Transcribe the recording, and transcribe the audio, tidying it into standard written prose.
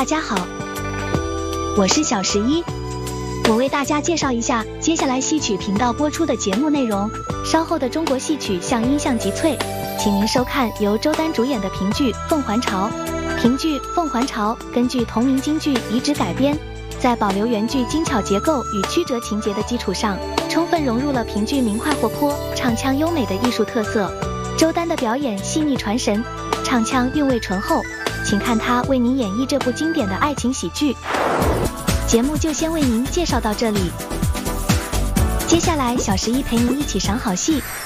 大家好，我是小11，我为大家介绍一下接下来戏曲频道播出的节目内容。稍后的中国戏曲像音像集萃，请您收看由周丹主演的评剧《凤还巢》。评剧《凤还巢》根据同名京剧移植改编，在保留原剧精巧结构与曲折情节的基础上，充分融入了评剧明快活泼、唱腔优美的艺术特色。周丹的表演细腻传神，唱腔韵味醇厚，请看他为您演绎这部经典的爱情喜剧。节目就先为您介绍到这里，接下来小11陪您一起赏好戏。